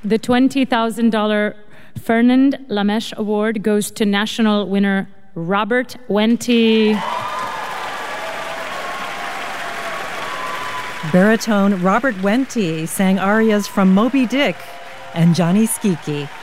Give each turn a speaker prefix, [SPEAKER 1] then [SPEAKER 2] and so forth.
[SPEAKER 1] The $20,000 Fernand Lameche Award goes to national winner Robert Wente.
[SPEAKER 2] Baritone Robert Wente sang arias from Moby Dick and Johnny Skiki.